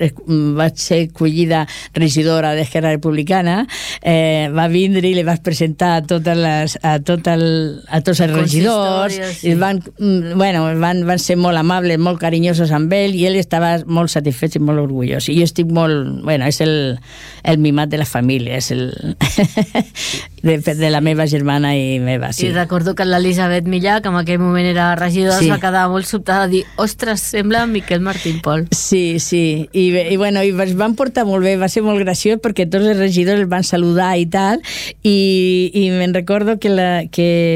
vaig ser escollida regidora d'Esquerra Republicana, va vindre i li vaig presentar a tots els regidors, i van ser molt amables, molt carinyosos amb ell, i ell estava molt satisfet i molt orgullós. I jo estic molt... Bueno, és el mimat de la família, és de la meva germana i meva, sí. I recordo que l'Elisabet Millà, que en aquell moment era regidora, es va quedar molt sobtada de dir, ostres, sembla Miquel Martín Pol. Sí, sí, i es van portar molt bé, va ser molt graciós perquè tots els regidors els van saludar i tal, i me'n recordo que la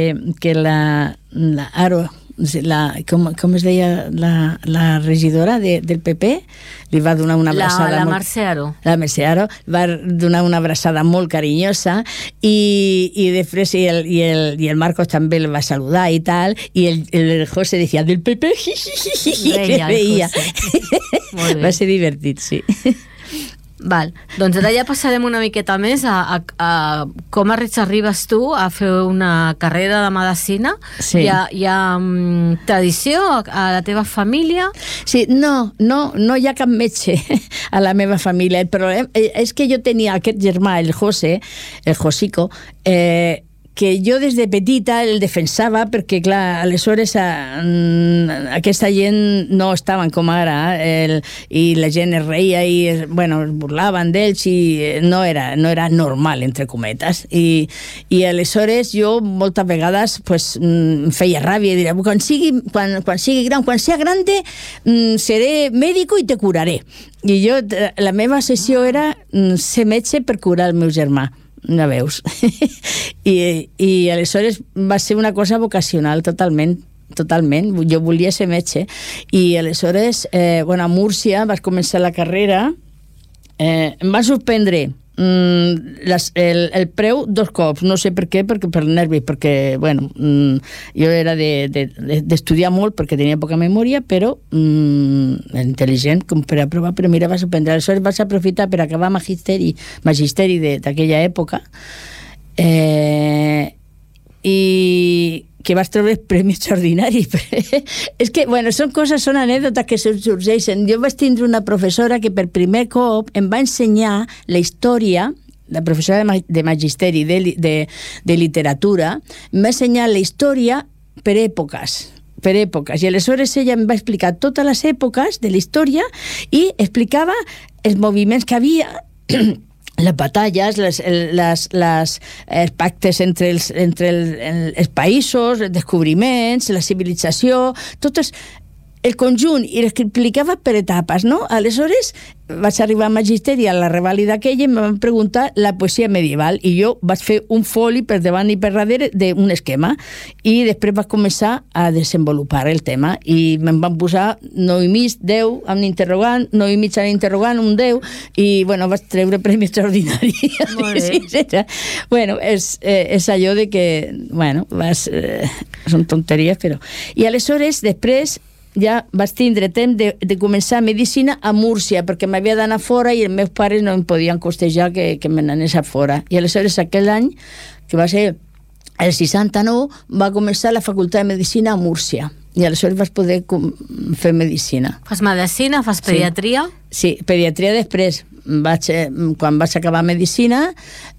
Aro, com es deia la regidora del PP, li va donar una abraçada... La Mercè Aro. La Mercè Aro va donar una abraçada molt carinyosa, i després i el Marcos també el va saludar i tal, i el José decía, del PP, Reia, va ser divertit, sí. Val, doncs ara ja passarem una miqueta més a com arribes tu a fer una carrera de medicina. Sí. Hi ha tradició a la teva família? Sí, no hi ha cap metge a la meva família. El problema és que jo tenia aquest germà, el José, el Josico, que jo des de petita el defensava perquè, clar, aleshores aquesta gent no estaven com ara, i la gent es reia i es burlaven d'ells, i no era normal, entre cometes, i aleshores jo moltes vegades em feia ràbia i diria, quan sigui gran, quan sea grande seré médico i te curaré. I jo, la meva sessió era ser metge per curar el meu germà. No veus? I aleshores va ser una cosa vocacional totalment. Jo volia ser metge, i aleshores a Múrcia vaig començar la carrera. Em va sorprendre el preu 2 cops, no sé per què, perquè per nervis, perquè jo era d'estudiar molt perquè tenia poca memòria, però intel·ligent com per a provar, però mira, va sorprendre. Aleshores vaig aprofitar per acabar magisteri d'aquella època, i que vas treure el Premi Extraordinari. És que, són anècdotes que sorgeixen. Jo vaig tindre una professora que per primer cop em va ensenyar la història, la professora de magisteri de literatura, em va ensenyar la història per èpoques, i aleshores ella em va explicar totes les èpoques de la història i explicava els moviments que havia, les batalles, els pactes entre els països, els descobriments, la civilització, tot el conjunt, i l'explicava per etapes, no? Aleshores vaig arribar a magisteri a la revàlida aquella i em van preguntar la poesia medieval, i jo vaig fer un foli per davant i per darrere d'un esquema, i després vaig començar a desenvolupar el tema, i me'n van posar 9,5, 10 amb interrogant, 9,5 amb interrogant, un 10, i vaig treure Premi Extraordinari. Molt bé. Sí, és allò de que, són tonteries, però... I aleshores, després, ja vaig tindre temps de començar medicina a Múrcia, perquè m'havia d'anar fora i els meus pares no em podien costejar que me n'anés a fora. I aleshores aquell any, que va ser el 69, va començar la Facultat de Medicina a Múrcia. I aleshores vaig poder fer medicina. Fas medicina? Fas pediatria? Sí, pediatria després. Quan vaig acabar medicina,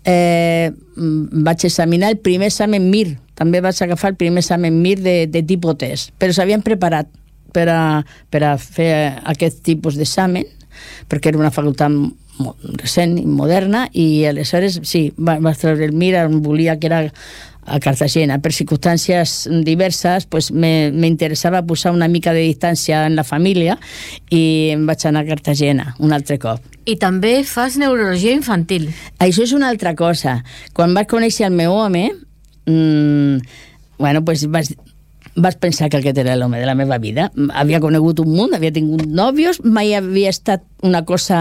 vaig examinar el primer examen MIR. També vaig agafar el primer examen MIR de tipus test, però s'havien preparat per a fer aquest tipus d'examen, perquè era una facultat recent i moderna, i aleshores sí, vaig treure el MIR, em volia que era a Cartagena. Per circumstàncies diverses m'interessava posar una mica de distància en la família, i em vaig anar a Cartagena un altre cop. I també fas neurologia infantil. Això és una altra cosa. Quan vaig conèixer el meu home, vaig pensar que aquest era l'home de la meva vida. Havia conegut un munt, havia tingut nòvios, mai havia estat una cosa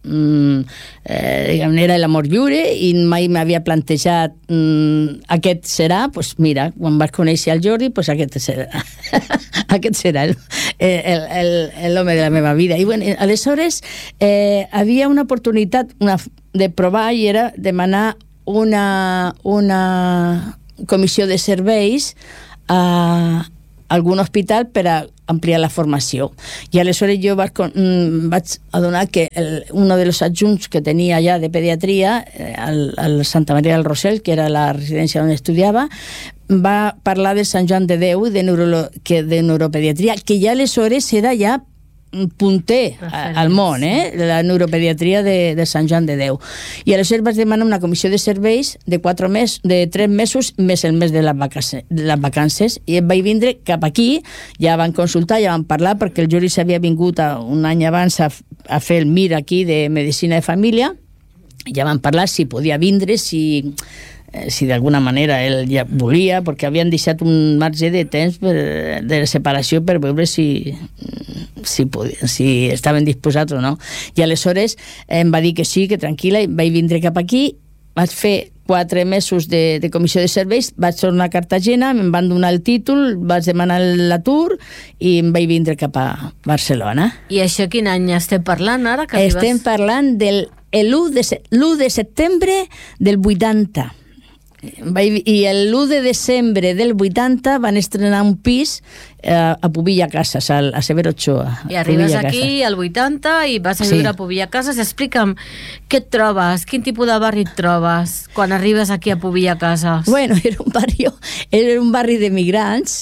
era l'amor lliure, i mai m'havia plantejat aquest serà, doncs mira, quan vaig conèixer el Jordi, doncs aquest serà aquest serà l'home de la meva vida. I aleshores havia una oportunitat de provar, i era demanar una comissió de serveis algun hospital per a ampliar la formació. I aleshores jo vaig adonar que un dels adjunts que tenia allà de pediatria, al Santa Maria del Rossell, que era la residència on estudiava, va parlar de Sant Joan de Déu, de neuropediatria, que ja aleshores era ja punter al món, la neuropediatria de Sant Joan de Déu. I aleshores vaig demanar una comissió de serveis de 3 mesos més el mes de les vacances, i em vaig vindre cap aquí, ja van consultar, ja van parlar, perquè el Juli s'havia vingut un any abans a fer el MIR aquí de Medicina de Família, ja van parlar si podia vindre, si d'alguna manera ell ja volia, perquè havien deixat un marge de temps de separació per veure si estaven disposats o no. I aleshores em va dir que sí, que tranquil·la, i vaig vindre cap aquí, vaig fer 4 mesos de comissió de serveis, vaig tornar a Cartagena, em van donar el títol, vaig demanar l'atur i em vaig vindre cap a Barcelona. I això quin any estem parlant ara? Estem parlant del l'1 de setembre del 80. I l'1 de desembre del 80 van estrenar un pis a Pubilla Casas, a Severo Ochoa. I arribes aquí al 80 i vas a viure a Pubilla Casas. Explica'm, què et trobes? Quin tipus de barri et trobes quan arribes aquí a Pubilla Casas? Bueno, era un barri de migrants.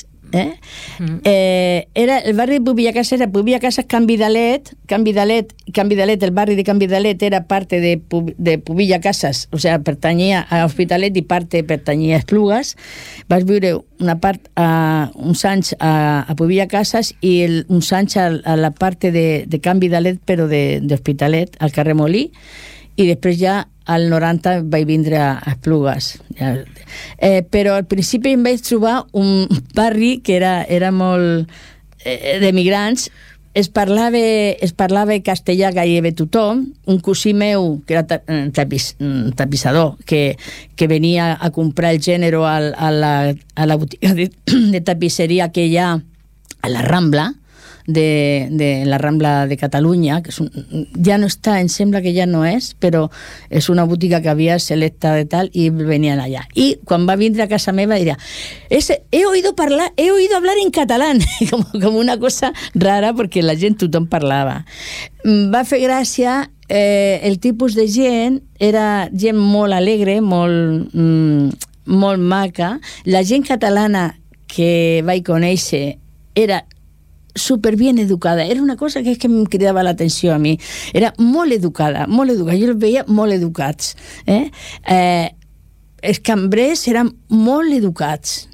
Era el barri de Pubilla Casas, era Pubilla Casas, Can Vidalet, el barri de Can Vidalet era parte de Pubilla Casas, o sea, pertanyia a Hospitalet i parte pertanyia a Esplugues. Vas viure una part uns anys a Pubilla Casas i uns anys a la parte de Can Vidalet, però d'Hospitalet, al carrer Molí, i després ja al 90 vaig vindre a Esplugues. Però al principi em vaig trobar un barri que era molt de migrants. Es parlava castellà gairebé tothom. Un cosí meu, que era tapissador, que venia a comprar el gènere a la botiga de tapisseria que hi ha a la Rambla, de la Rambla de Catalunya, que ja no està, em sembla que ja no és, però és una botiga que havia selecta de tal, i venien allà. I quan va vindre a casa meva diria, he oído hablar en catalán, com una cosa rara, perquè la gent, tothom parlava. Va fer gràcia, el tipus de gent era gent molt alegre, molt maca. La gent catalana que vaig conèixer era super bien educada, era una cosa que em cridava l'atenció a mi, era molt educada, jo els veia molt educats. Els cambrers eren molt educats.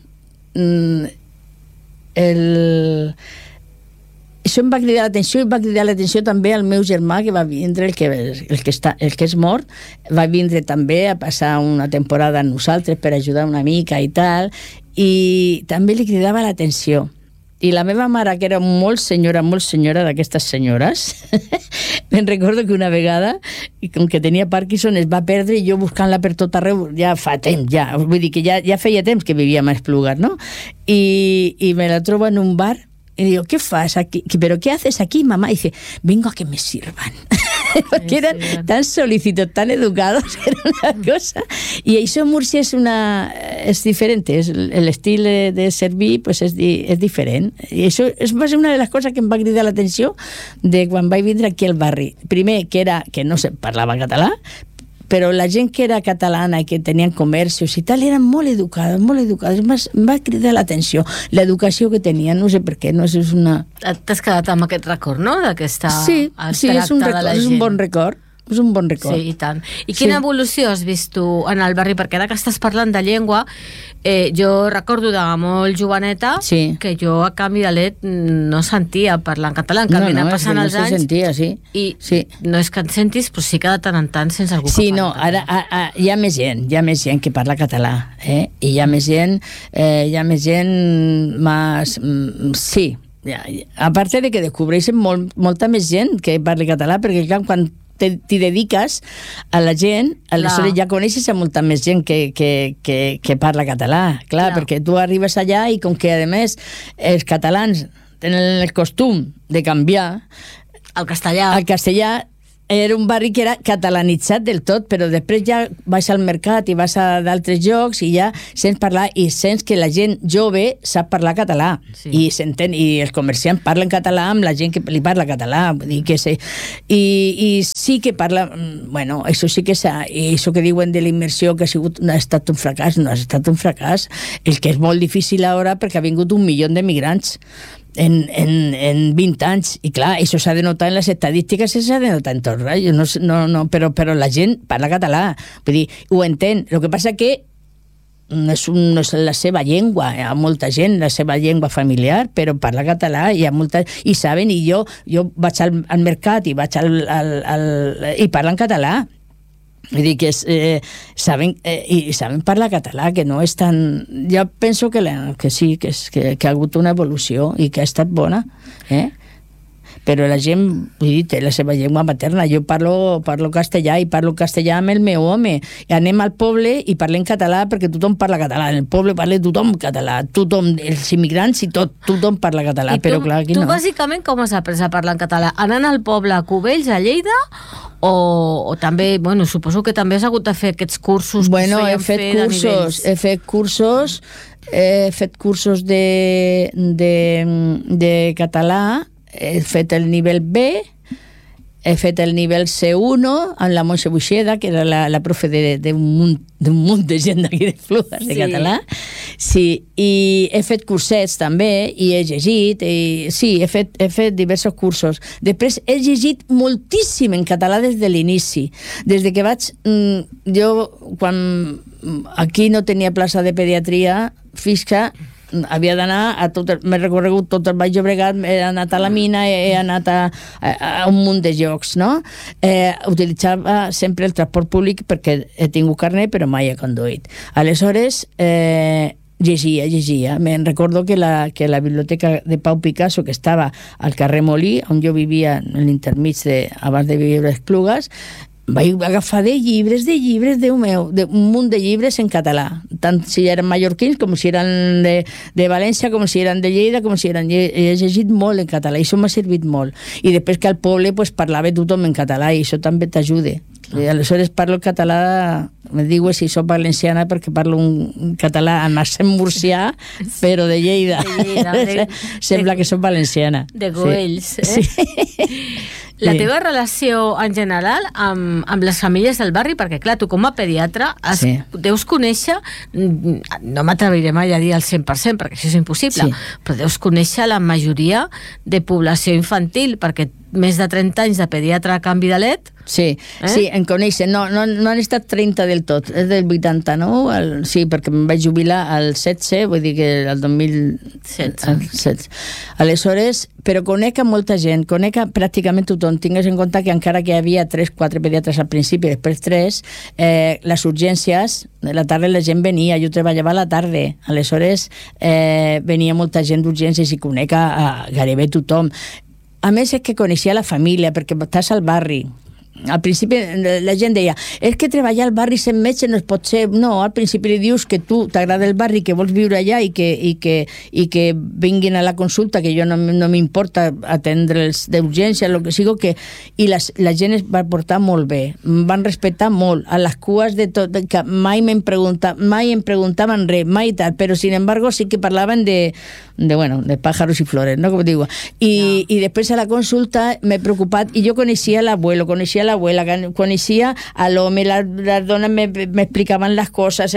Això em va cridar l'atenció, i va cridar l'atenció també al meu germà, que va vindre, el que és mort, va vindre també a passar una temporada amb nosaltres per ajudar una mica i tal, i també li cridava l'atenció. I la meva mare, que era molt senyora d'aquestes senyores, me'n recordo que una vegada, com que tenia Parkinson, es va perdre, i jo buscant-la per tot arreu, ja fa temps, vull dir que ja feia temps que vivíem a Esplugues, no? I me la trobo en un bar, y digo, ¿qué fas aquí? ¿Pero qué haces aquí, mamá? Y dice, vengo a que me sirvan. Porque eran tan solícitos, tan educados, era una cosa. Y això a Múrcia és diferent, el estil de servir pues és diferent. I això va ser una de les coses que em va cridar l'atenció de quan vaig vindre aquí al barri. Primer, que no se parlava català, però la gent que era catalana i que tenien comerços i tal eren molt educades. Em va cridar l'atenció l'educació que tenien, no sé per què, no és una... T'has quedat amb aquest record, no? Sí, és un bon record. És un bon record. Sí, i tant. I quina evolució has vist tu en el barri? Perquè ara que estàs parlant de llengua, jo recordo de molt joveneta que jo a Can Vidalet no sentia parlar en català. En canvi, anar passant els anys... sentia, I no és que en sentis, però sí que de tant en tant sense algú que parla. Sí, no, ara hi ha més gent que parla català, i hi ha més gent més... Sí, a part de que descobreixen molta més gent que parla català, perquè quan t'hi dediques a la gent, aleshores ja coneixes a molta més gent que parla català, clar, perquè tu arribes allà i com que a més els catalans tenen el costum de canviar al castellà, era un barri que era catalanitzat del tot, però després ja vas al mercat i vas a d'altres llocs i ja sents parlar i sents que la gent jove sap parlar català i s'entén, i els comerciants parlen català amb la gent que li parla català, vull dir que i sí que parla, bueno, això sí que això que diuen de la immersió que ha estat un fracàs, no ha estat un fracàs, el que és molt difícil ara perquè ha vingut 1 milió d'emigrants en 20 anys, i clar, això s'ha de notar en les estadístiques, s'ha de notar en tot, però la gent parla català, vull dir, ho entén, el que passa que no és la seva llengua, hi ha molta gent, la seva llengua familiar, però parla català, i saben, i jo vaig al mercat i vaig i parlen català. Vull dir que saben parlar català, que no és tan... Jo penso que sí, que ha hagut una evolució i que ha estat bona, però la gent, vull dir, té la seva llengua materna. Jo parlo castellà i parlo castellà amb el meu home. I anem al poble i parlem català perquè tothom parla català. En el poble parla tothom català. Tothom, els immigrants i tothom parla català. Però clar, aquí no. Tu bàsicament com has après a parlar en català? Anant al poble a Cubells, a Lleida? O també, bueno, suposo que també has hagut de fer aquests cursos? Bueno, he fet cursos de català. He fet el nivell B, he fet el nivell C1 amb la Montse Buixeda, que era la profe d'un munt de gent d'aquí de Flugues, de català. Sí, i he fet cursets també, i he llegit, sí, he fet diversos cursos. Després he llegit moltíssim en català des de l'inici. Des de que vaig... Jo, quan aquí no tenia plaça de pediatria física, havia d'anar a tot, m'he recorregut tot el Baix Llobregat, he anat a la mina, he anat a un munt de llocs, no? Utilitzava sempre el transport públic perquè he tingut carnet però mai he conduït. Aleshores llegia. Me'n recordo que la biblioteca de Pau Picasso, que estava al carrer Molí, on jo vivia en l'intermig abans de viure a Esplugues, vaig agafar de llibres, Déu meu, un munt de llibres en català, tant si eren mallorquins com si eren de València, com si eren de Lleida, com si eren... He llegit molt en català i això m'ha servit molt. I després que al poble parlava tothom en català i això també t'ajuda. I aleshores parlo català, me diu si soc valenciana perquè parlo un català amb accent murcià, però de Lleida. Sembla que soc valenciana. De Goells, sí. La teva relació en general amb les famílies del barri, perquè clar, tu com a pediatre deus conèixer, no m'atreviré mai a dir al 100% perquè això és impossible, però deus conèixer la majoria de població infantil, perquè més de 30 anys de pediatre a Canvi de Let. Sí, en conèixer. No han estat 30 del tot, és del 89, sí, perquè em vaig jubilar al 16, vull dir que el 2016. Aleshores, però conec a molta gent, conec a pràcticament tothom. Tingues en compte que encara que hi havia 3-4 pediatres al principi, després 3, les urgències, a la tarda la gent venia, jo treballava a la tarda, aleshores venia molta gent d'urgències i conec a gairebé tothom. A més, és que coneixia la família, perquè estàs al barri. Al principi la gent deia, és que treballar al barri sent metge no es pot ser. No, al principi li dius que tu t'agrada el barri, que vols viure allà i que vinguin a la consulta, que jo no m'importa atendre'ls d'urgència, el que sigui, i la gent es va portar molt bé, em van respectar molt, a les cues de tot, que mai em preguntaven res, mai tal, però sin embargo sí que parlaven de pájaros y flores, ¿no? Como digo. Y después a la consulta m'he preocupat, i jo coneixia l'abuelo, coneixia l'abuela, coneixia a l'home, les dones m'explicaven les coses,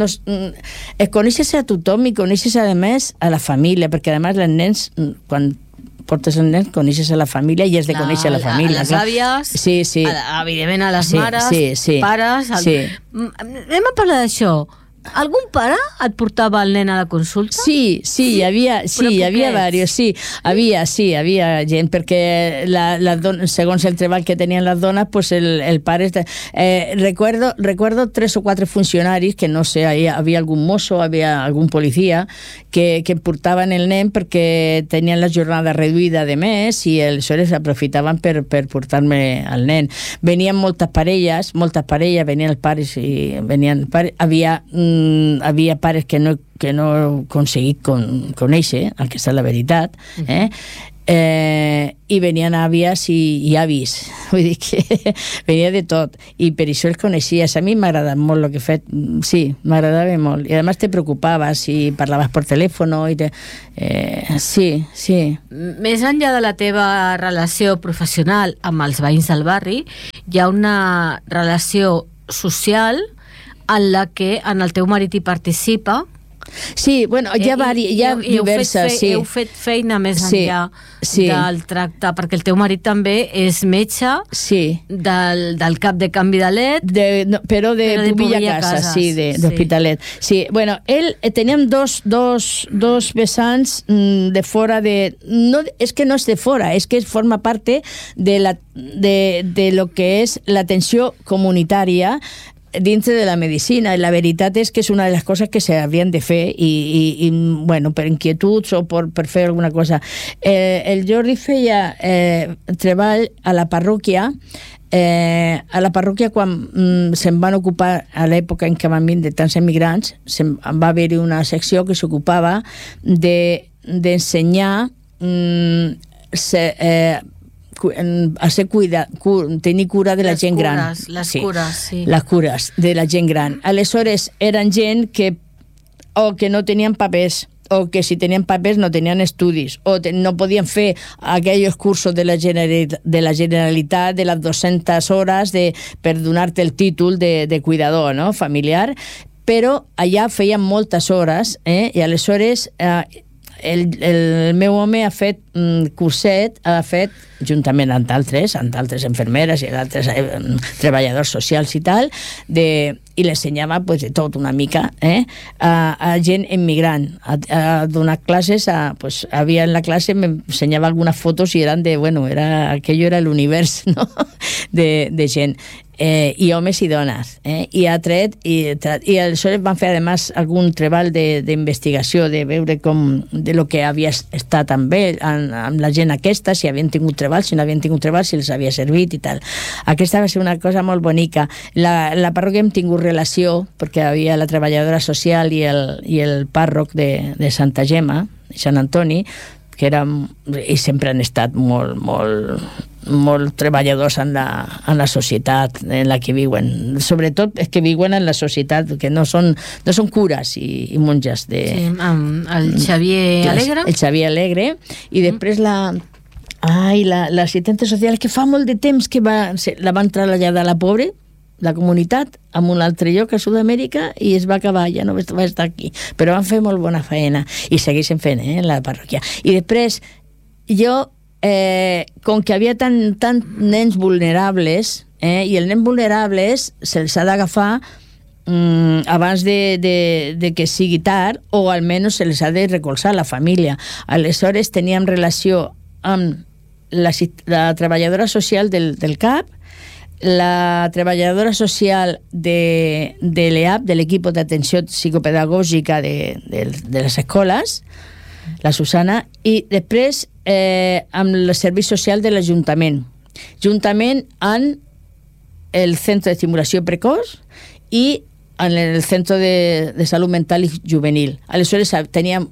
coneixes a tothom i coneixes a més a la família, perquè a més els nens, quan portes el nen, coneixes a la família i has de conèixer a la família. A les àvies, evidentment a les mares, pares... Anem a parlar d'això. Algun pare et portava el nen a la consulta? Sí, hi havia diversos, havia gent, perquè segons el treball que tenien les dones, pues el pare... Recuerdo 3 o 4 funcionaris, que no sé, havia algun mosso, havia algun policia, que portaven el nen perquè tenien la jornada reduïda de mes i aleshores aprofitaven per portar-me el nen. Venien moltes parelles, venien els pares i venien... Havia pares que no he aconseguit conèixer, el que és la veritat, i venien àvies i avis, vull dir que venia de tot, i per això els coneixies. A mi m'ha agradat molt el que he fet, sí, m'agradava molt, i a més te preocupaves i parlaves per telèfon sí. Més enllà de la teva relació professional amb els veïns del barri, hi ha una relació social en la que en el teu marit hi participa. Sí, bueno, hi ha diverses, sí. Heu fet feina més enllà del tracte, perquè el teu marit també és metge del cap de canvi de led, però de Pubilla Casa, sí, d'Hospitalet. Sí, bueno, teníem dos vessants de fora de... No, és que no és de fora, és que forma parte de lo que és l'atenció comunitària dintre de la medicina. La veritat és que és una de les coses que s'haurien de fer i bueno, per inquietuds o per fer alguna cosa. El Jordi feia treball a la parròquia quan se'n van ocupar a l'època en què van vindre tants emigrants, va haver-hi una secció que s'ocupava d'ensenyar tenir cura de la gent gran. Les cures de la gent gran. Aleshores, eren gent que o que no tenien papers, o que si tenien papers no tenien estudis, o no podien fer aquells cursos de la Generalitat de les 200 hores per donar-te el títol de cuidador, no? Familiar, però allà feien moltes hores, i aleshores el meu home ha fet curset, juntament amb d'altres infermeres i d'altres treballadors socials i tal, i l'ensenyava de tot una mica a gent immigrant, a donar classes, havia en la classe, m'ensenyava algunes fotos i eren aquello era l'univers, no? de gent. I homes i dones, i ha tret i aleshores van fer además algun treball d'investigació de veure de lo que havia estat amb ell, amb la gent aquesta, si havien tingut treball, si no havien tingut treball, si els havia servit i tal. Aquesta va ser una cosa molt bonica. La parròquia hem tingut relació perquè havia la treballadora social i el pàrroc de Santa Gemma, Sant Antoni, que i sempre han estat molt treballadors en la societat en la que viuen. Sobretot és que viuen en la societat, que no són cures i monges. Sí, amb el Xavier Alegre. El Xavier Alegre. I després l'assistenta social, que fa molt de temps que la van traslladar a la pobre, la comunitat, en un altre lloc a Sud-amèrica, i es va acabar, ja no va estar aquí. Però van fer molt bona feina, i segueixen fent, en la parròquia. I després, jo, com que havia tant nens vulnerables, i els nens vulnerables se'ls ha d'agafar abans de que sigui tard, o almenys se'ls ha de recolzar la família. Aleshores teníem relació amb la treballadora social del CAP, la treballadora social de l'EAP, de l'equip d'atenció psicopedagògica de les escoles, la Susana, i després amb el servei social de l'Ajuntament, juntament amb el Centre d'Estimulació Precoç i en el Centre de Salut Mental i Juvenil. Aleshores teníem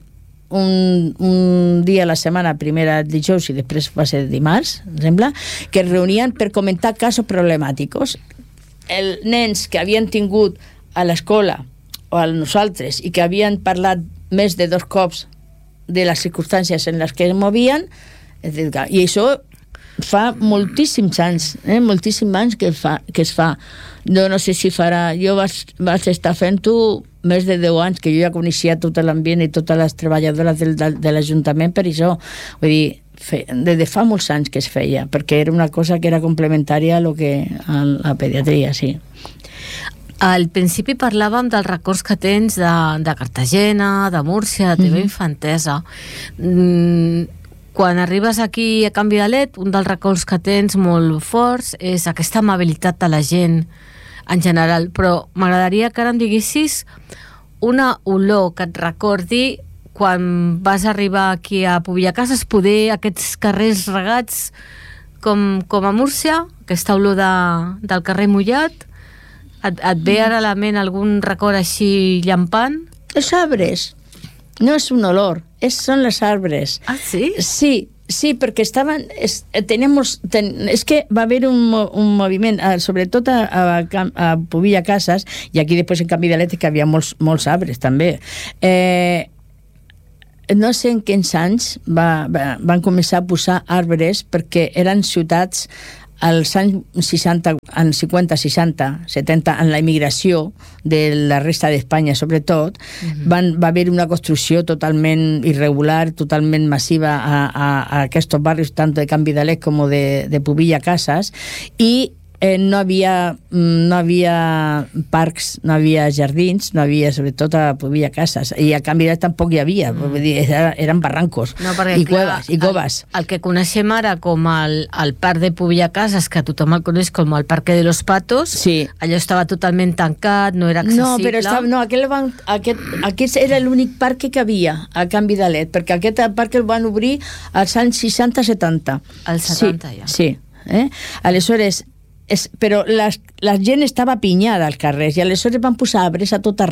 un dia a la setmana, primera dijous i després va ser dimarts, em sembla, que es reunien per comentar casos problemàtics. Els nens que havien tingut a l'escola o a nosaltres i que havien parlat més de 2 cops de les circumstàncies en les que es movien, i això fa moltíssims anys, moltíssims anys que es fa. Jo no sé si farà... Jo vaig estar fent-ho més de 10 anys, que jo ja coneixia tot l'ambient i totes les treballadores de l'Ajuntament per això. Vull dir, des de fa molts anys que es feia, perquè era una cosa que era complementària a la pediatria, sí. Al principi parlàvem dels records que tens de Cartagena, de Múrcia, de teva infantesa. Quan arribes aquí a Canvi de Led, un dels records que tens molt forts és aquesta amabilitat de la gent en general, però m'agradaria que ara em diguessis una olor que et recordi quan vas arribar aquí a Pubilla Cases, poder aquests carrers regats com a Múrcia, aquesta olor del carrer mullat. Et ve ara a la ment algun record així llampant? Els arbres. No és un olor, són els arbres. Ah, sí? Sí, Sí, perquè estaven... és que va haver un moviment, sobretot a Pobilla Casas, i aquí després en Canvi de Let, que hi havia molts arbres també. No sé en quins anys van començar a posar arbres, perquè eren ciutats als anys 60, en 50, 60, 70, en la immigració de la resta d'Espanya, sobretot, va haver una construcció totalment irregular, totalment massiva a aquests barris, tant de Canvi de Let com de Pobilla Casas, i no havia parcs, no havia jardins, no havia, sobretot a Pobilla Casas, i a Canvi de Let tampoc hi havia, eren barrancos i cueves i coves. El que coneixem ara com el parc de Pobilla Casas, que tothom el coneix com el Parque de los Patos, allò estava totalment tancat, no era accessible. Aquest era l'únic parc que havia a Canvi de Let, perquè aquest parc el van obrir als anys 60-70. Als 70 ja. Sí. Aleshores, però la gent estava pinyada als carrers, i aleshores van posar arbres a tot arreu.